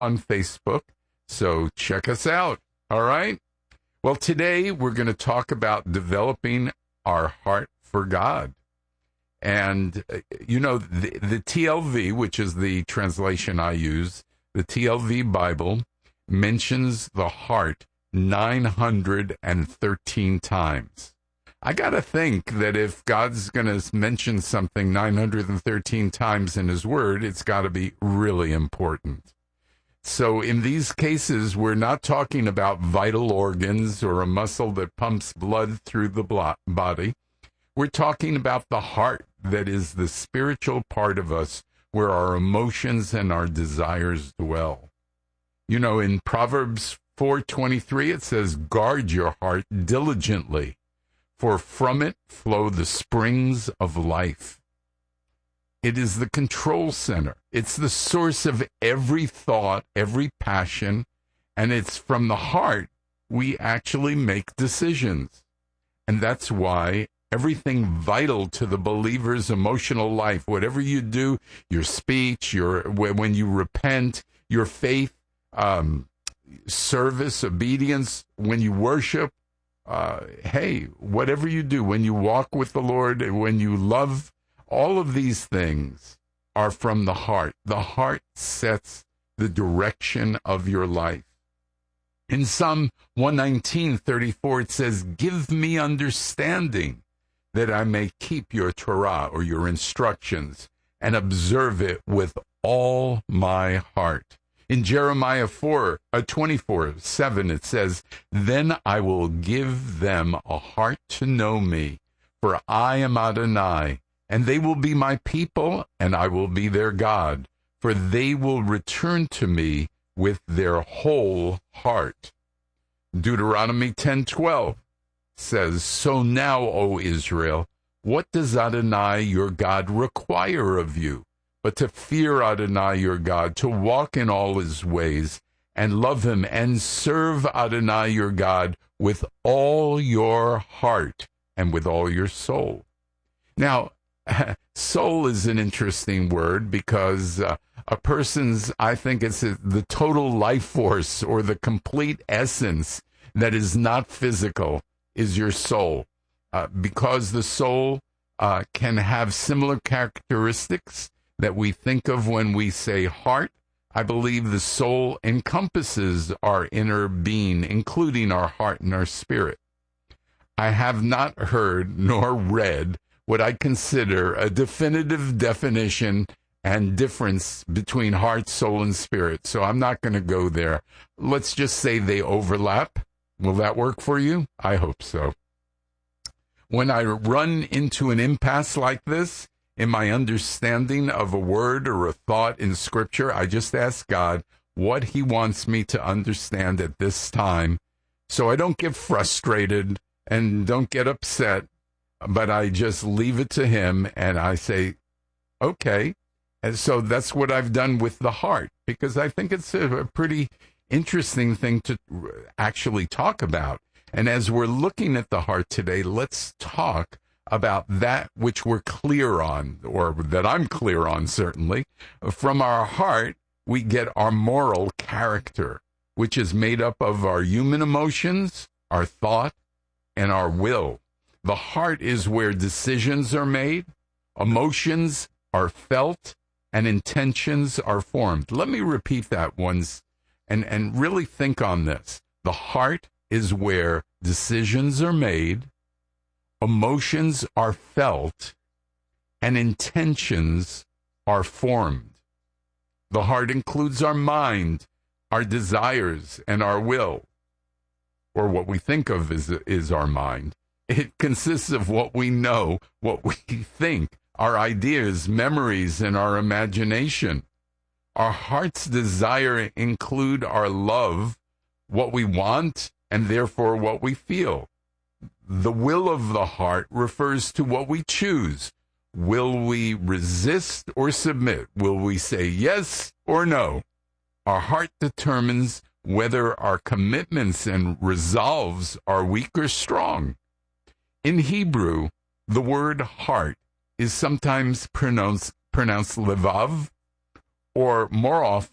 on Facebook, so check us out. All right? Well, today we're going to talk about developing our heart for God. And, the TLV, which is the translation I use, the TLV Bible, mentions the heart 913 times. I got to think that if God's going to mention something 913 times in his word, it's got to be really important. So in these cases, we're not talking about vital organs or a muscle that pumps blood through the body. We're talking about the heart that is the spiritual part of us where our emotions and our desires dwell. In Proverbs 4:23, it says, guard your heart diligently, for from it flow the springs of life. It is the control center. It's the source of every thought, every passion, and it's from the heart we actually make decisions. And that's why everything vital to the believer's emotional life, whatever you do, your speech, when you repent, your faith, service, obedience, when you worship, whatever you do, when you walk with the Lord, when you love, all of these things are from the heart. The heart sets the direction of your life. In Psalm 119:34, it says, give me understanding that I may keep your Torah, or your instructions, and observe it with all my heart. In Jeremiah 24:7, it says, then I will give them a heart to know me, for I am Adonai, and they will be my people, and I will be their God, for they will return to me with their whole heart. Deuteronomy 10:12 says, so now, O Israel, what does Adonai your God require of you, but to fear Adonai your God, to walk in all his ways, and love him, and serve Adonai your God with all your heart and with all your soul. Now, soul is an interesting word because a person's, I think it's the total life force or the complete essence that is not physical is your soul. Because the soul can have similar characteristics that we think of when we say heart, I believe the soul encompasses our inner being, including our heart and our spirit. I have not heard nor read what I consider a definitive definition and difference between heart, soul, and spirit. So I'm not going to go there. Let's just say they overlap. Will that work for you? I hope so. When I run into an impasse like this, in my understanding of a word or a thought in Scripture, I just ask God what he wants me to understand at this time, so I don't get frustrated and don't get upset, but I just leave it to him and I say, okay. And so that's what I've done with the heart, because I think it's a pretty interesting thing to actually talk about. And as we're looking at the heart today, let's talk about that which we're clear on, or that I'm clear on, certainly. From our heart, we get our moral character, which is made up of our human emotions, our thought, and our will. The heart is where decisions are made, emotions are felt, and intentions are formed. Let me repeat that once and really think on this. The heart is where decisions are made, emotions are felt, and intentions are formed. The heart includes our mind, our desires, and our will, or what we think of is our mind. It consists of what we know, what we think, our ideas, memories, and our imagination. Our heart's desire include our love, what we want, and therefore what we feel. The will of the heart refers to what we choose. Will we resist or submit? Will we say yes or no? Our heart determines whether our commitments and resolves are weak or strong. In Hebrew, the word heart is sometimes pronounced levav, or more often,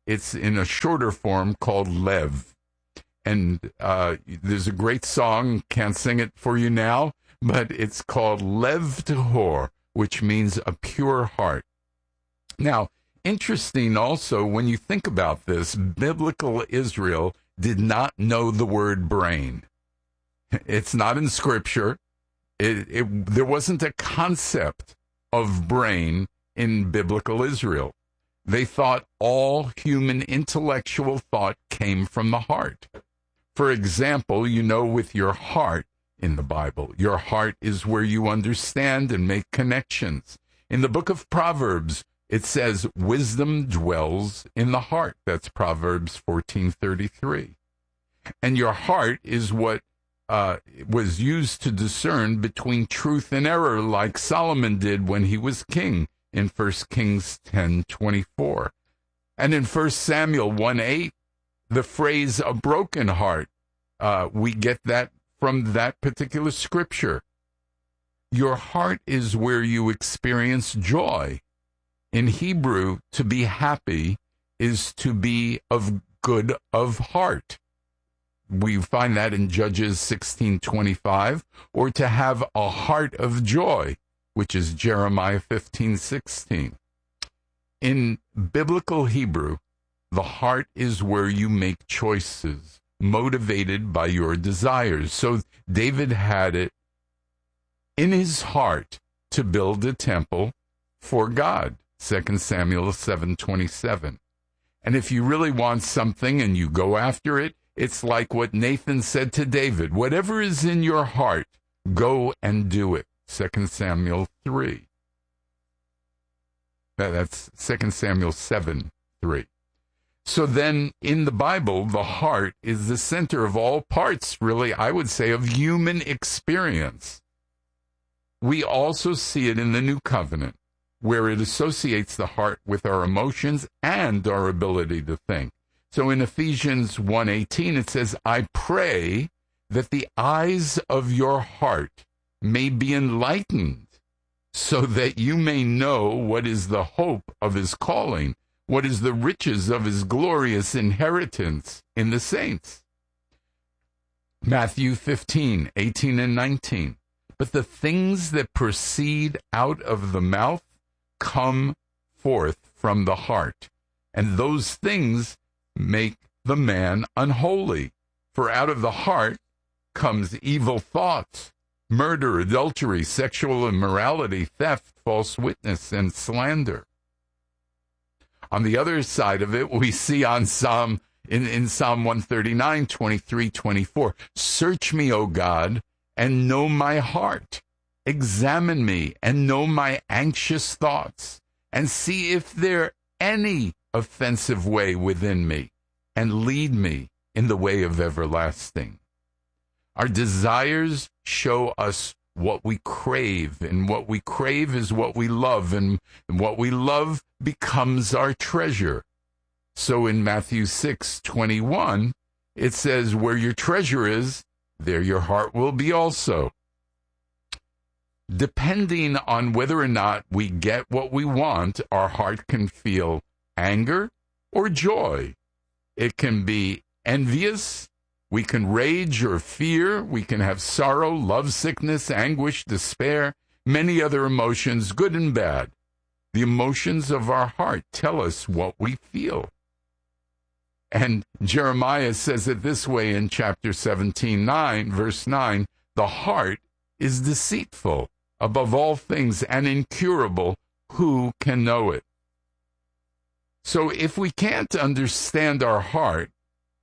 It's in a shorter form called Lev. And there's a great song, can't sing it for you now, but it's called Lev Tahor, which means a pure heart. Now, interesting also, when you think about this, biblical Israel did not know the word brain. It's not in Scripture. There wasn't a concept of brain in biblical Israel. They thought all human intellectual thought came from the heart. For example, with your heart in the Bible, your heart is where you understand and make connections. In the book of Proverbs, it says wisdom dwells in the heart. That's Proverbs 14:33. And your heart is what was used to discern between truth and error, like Solomon did when he was king in 1 Kings 10:24. And in 1 Samuel 1:8, the phrase a broken heart, we get that from that particular scripture. Your heart is where you experience joy. In Hebrew, to be happy is to be of good of heart. We find that in Judges 16:25, or to have a heart of joy, which is Jeremiah 15:16. In biblical Hebrew, the heart is where you make choices, motivated by your desires. So David had it in his heart to build a temple for God, 2 Samuel 7:27. And if you really want something and you go after it, it's like what Nathan said to David, whatever is in your heart, go and do it, 2 Samuel 3. That's 2 Samuel 7:3. So then in the Bible, the heart is the center of all parts, really, I would say, of human experience. We also see it in the New Covenant, where it associates the heart with our emotions and our ability to think. So in Ephesians 1:18, it says, I pray that the eyes of your heart may be enlightened, so that you may know what is the hope of his calling, what is the riches of his glorious inheritance in the saints. Matthew 15:18 and 19. But the things that proceed out of the mouth come forth from the heart, and those things make the man unholy. For out of the heart comes evil thoughts, murder, adultery, sexual immorality, theft, false witness, and slander. On the other side of it, we see in Psalm 139, 23, 24, search me, O God, and know my heart. Examine me and know my anxious thoughts, and see if there any offensive way within me, and lead me in the way of everlasting. Our desires show us what we crave, and what we crave is what we love, and what we love becomes our treasure. So in Matthew 6:21, it says, where your treasure is, there your heart will be also. Depending on whether or not we get what we want, our heart can feel anger or joy. It can be envious. We can rage or fear. We can have sorrow, lovesickness, anguish, despair, many other emotions, good and bad. The emotions of our heart tell us what we feel. And Jeremiah says it this way in chapter 17, verse 9, the heart is deceitful above all things and incurable. Who can know it? So if we can't understand our heart,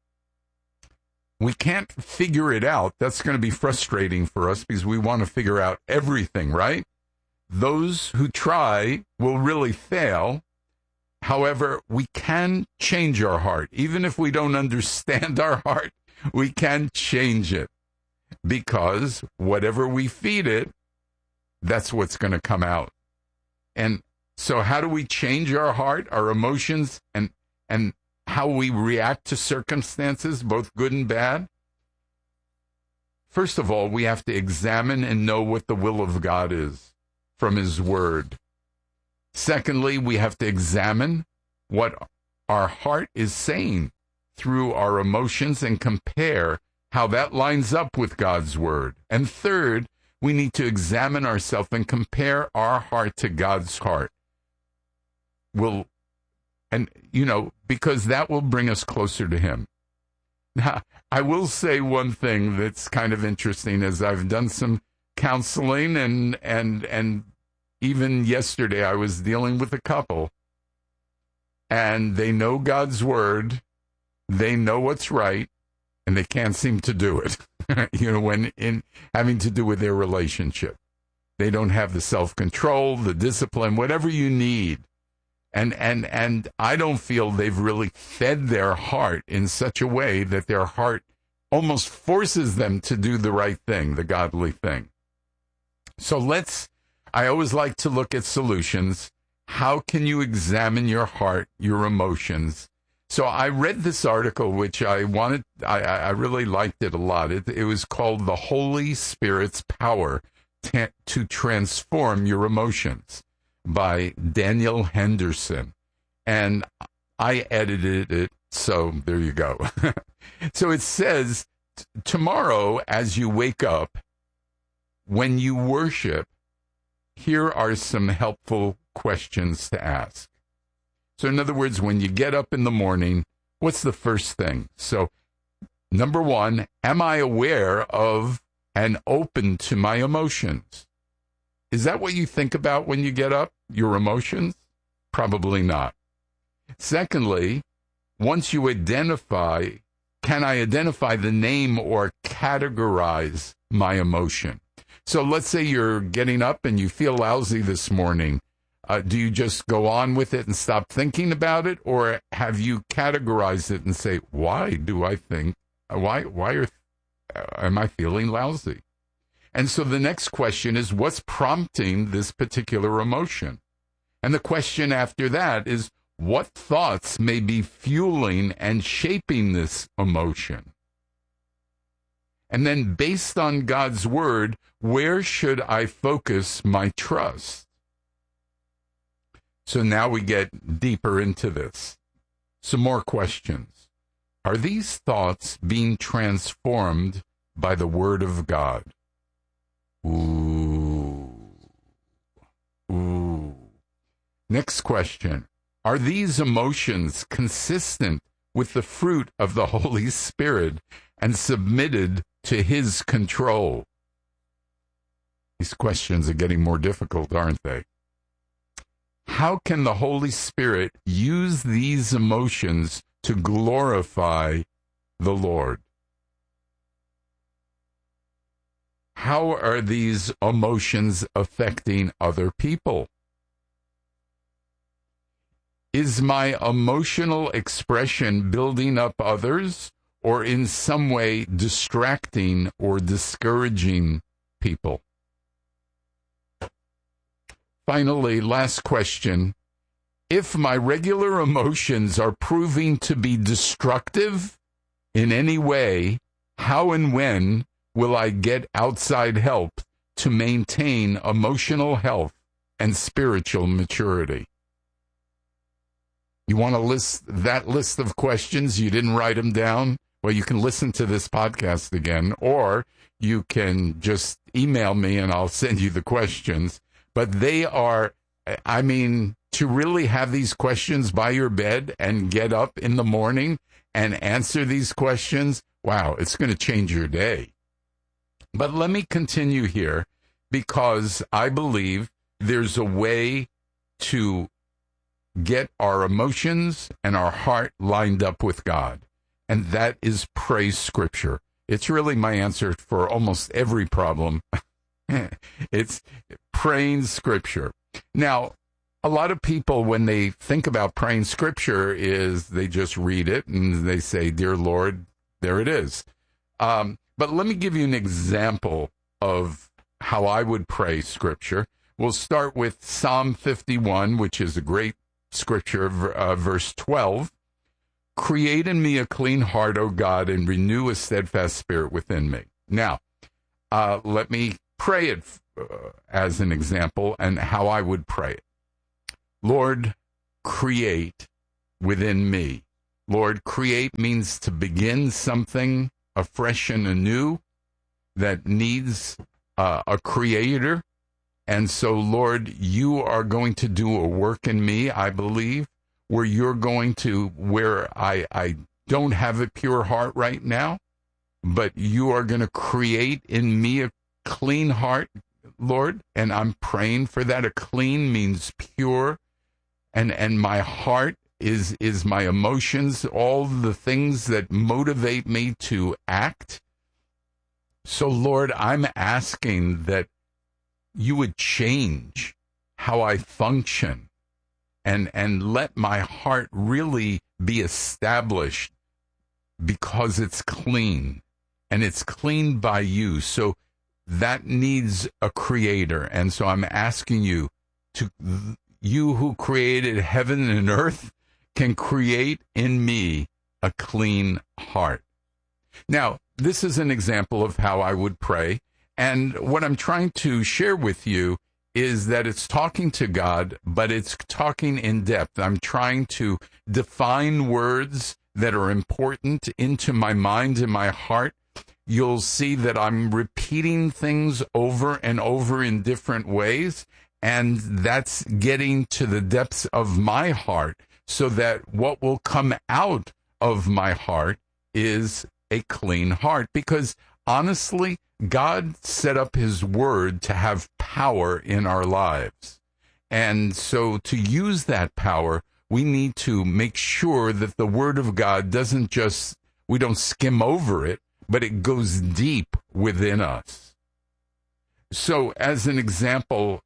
we can't figure it out. That's going to be frustrating for us because we want to figure out everything, right? Those who try will really fail. However, we can change our heart. Even if we don't understand our heart, we can change it. Because whatever we feed it, that's what's going to come out. And so how do we change our heart, our emotions, and how we react to circumstances, both good and bad? First of all, we have to examine and know what the will of God is from his word. Secondly, we have to examine what our heart is saying through our emotions and compare how that lines up with God's word. And third, we need to examine ourselves and compare our heart to God's heart. Because that will bring us closer to him. Now, I will say one thing that's kind of interesting is I've done some counseling and even yesterday I was dealing with a couple, and they know God's word, they know what's right, and they can't seem to do it. When in having to do with their relationship, they don't have the self-control, the discipline, whatever you need. And I don't feel they've really fed their heart in such a way that their heart almost forces them to do the right thing, the godly thing. So I always like to look at solutions. How can you examine your heart, your emotions? So I read this article, which I really liked it a lot. It was called The Holy Spirit's Power to Transform Your Emotions by Daniel Henderson. And I edited it, so there you go. So it says, tomorrow as you wake up, when you worship, here are some helpful questions to ask. So in other words, when you get up in the morning, what's the first thing? So number one, am I aware of and open to my emotions? Is that what you think about when you get up, your emotions? Probably not. Secondly, once you identify, can I identify the name or categorize my emotion? So let's say you're getting up and you feel lousy this morning. Do you just go on with it and stop thinking about it? Or have you categorized it and say, why am I feeling lousy? And so the next question is, what's prompting this particular emotion? And the question after that is, what thoughts may be fueling and shaping this emotion? And then based on God's word, where should I focus my trust? So now we get deeper into this. Some more questions. Are these thoughts being transformed by the word of God? Ooh. Next question. Are these emotions consistent with the fruit of the Holy Spirit and submitted to his control? These questions are getting more difficult, aren't they? How can the Holy Spirit use these emotions to glorify the Lord? How are these emotions affecting other people? Is my emotional expression building up others or in some way distracting or discouraging people? Finally, last question. If my regular emotions are proving to be destructive in any way, how and when will I get outside help to maintain emotional health and spiritual maturity? You want that list of questions? You didn't write them down? Well, you can listen to this podcast again, or you can just email me and I'll send you the questions. But they are, to really have these questions by your bed and get up in the morning and answer these questions, wow, it's going to change your day. But let me continue here, because I believe there's a way to get our emotions and our heart lined up with God, and that is pray Scripture. It's really my answer for almost every problem. It's praying Scripture. Now, a lot of people, when they think about praying Scripture, is they just read it and they say, "Dear Lord," there it is. But let me give you an example of how I would pray Scripture. We'll start with Psalm 51, which is a great Scripture, verse 12. Create in me a clean heart, O God, and renew a steadfast spirit within me. Now, let me pray it as an example and how I would pray it. Lord, create within me. Lord, create means to begin something afresh and anew that needs a creator. And so, Lord, you are going to do a work in me, I believe, where I don't have a pure heart right now, but you are going to create in me a clean heart, Lord, and I'm praying for that. A clean means pure, and my heart is my emotions, all the things that motivate me to act. So, Lord, I'm asking that you would change how I function and let my heart really be established because it's clean, and it's clean by you. So that needs a creator. And so I'm asking you you who created heaven and earth can create in me a clean heart. Now, this is an example of how I would pray. And what I'm trying to share with you is that it's talking to God, but it's talking in depth. I'm trying to define words that are important into my mind and my heart. You'll see that I'm repeating things over and over in different ways, and that's getting to the depths of my heart, so that what will come out of my heart is a clean heart. Because honestly, God set up his word to have power in our lives. And so to use that power, we need to make sure that the word of God we don't skim over it, but it goes deep within us. So as an example,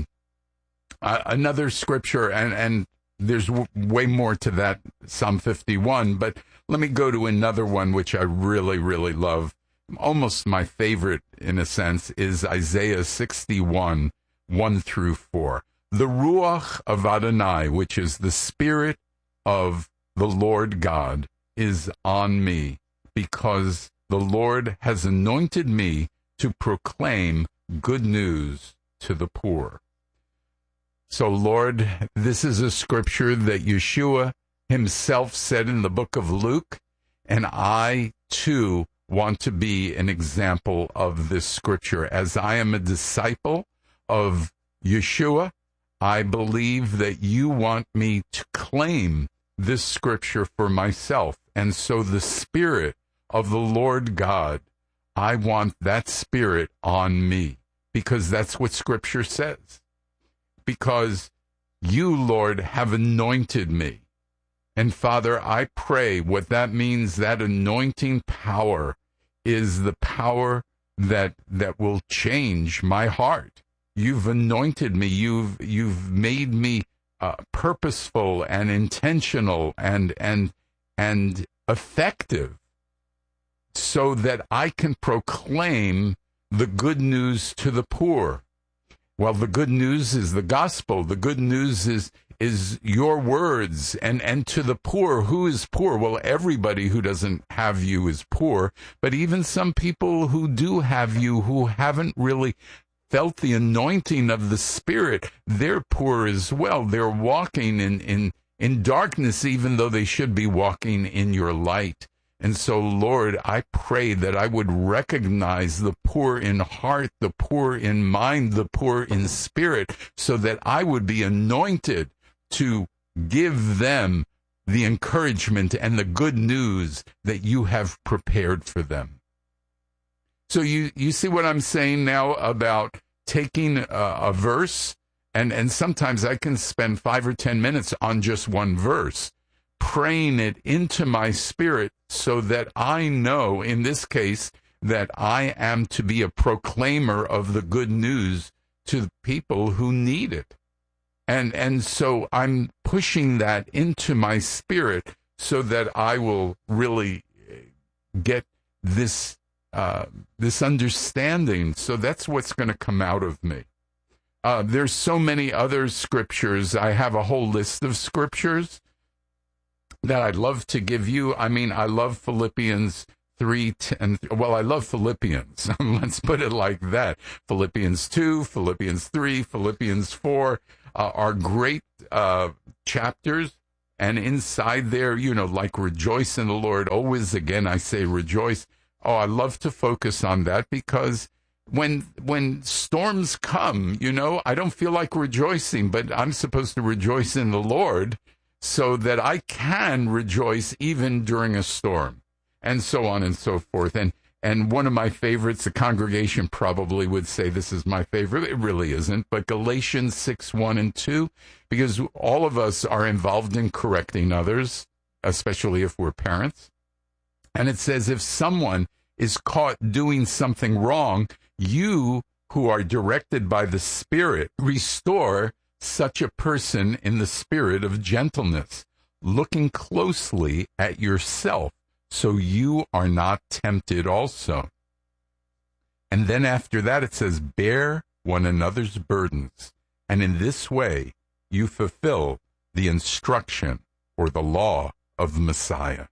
another scripture, and there's way more to that, Psalm 51, but let me go to another one which I really, really love. Almost my favorite, in a sense, is Isaiah 61, 1-4. The Ruach of Adonai, which is the Spirit of the Lord God, is on me, because the Lord has anointed me to proclaim good news to the poor. So, Lord, this is a scripture that Yeshua himself said in the book of Luke, and I, too, want to be an example of this scripture. As I am a disciple of Yeshua, I believe that you want me to claim this scripture for myself. And so the Spirit of the Lord God, I want that Spirit on me, because that's what scripture says. Because you, Lord, have anointed me. And Father, I pray what that means, that anointing power is the power that will change my heart. You've anointed me. You've made me purposeful and intentional and effective, so that I can proclaim the good news to the poor. Well, the good news is the gospel. The good news is your words. And to the poor, who is poor? Well, everybody who doesn't have you is poor. But even some people who do have you, who haven't really felt the anointing of the Spirit, they're poor as well. They're walking in darkness, even though they should be walking in your light. And so, Lord, I pray that I would recognize the poor in heart, the poor in mind, the poor in spirit, so that I would be anointed to give them the encouragement and the good news that you have prepared for them. So you see what I'm saying now about taking a verse, and sometimes I can spend 5 or 10 minutes on just one verse, praying it into my spirit, so that I know, in this case, that I am to be a proclaimer of the good news to people who need it. And so I'm pushing that into my spirit so that I will really get this understanding. So that's what's going to come out of me. There's so many other scriptures. I have a whole list of scriptures that I'd love to give you. I mean, I love Philippians 3:10. Well, I love Philippians. Let's put it like that. Philippians 2, Philippians 3, Philippians 4 are great chapters. And inside there, like rejoice in the Lord. Always, again, I say rejoice. Oh, I love to focus on that because when storms come, I don't feel like rejoicing, but I'm supposed to rejoice in the Lord so that I can rejoice even during a storm, and so on and so forth. And one of my favorites, the congregation probably would say this is my favorite. It really isn't, but Galatians 6:1-2, because all of us are involved in correcting others, especially if we're parents. And it says, if someone is caught doing something wrong, you who are directed by the Spirit, restore such a person in the spirit of gentleness, looking closely at yourself, so you are not tempted also. And then after that it says, bear one another's burdens, and in this way you fulfill the instruction or the law of the Messiah.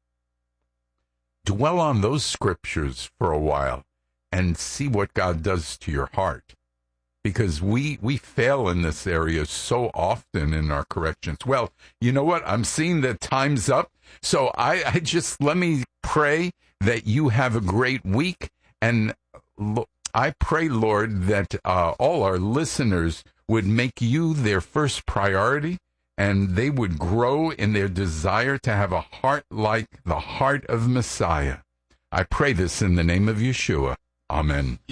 Dwell on those scriptures for a while and see what God does to your heart. Because we fail in this area so often in our corrections. Well, you know what? I'm seeing that time's up. So I just, let me pray that you have a great week. And I pray, Lord, that all our listeners would make you their first priority, and they would grow in their desire to have a heart like the heart of Messiah. I pray this in the name of Yeshua. Amen.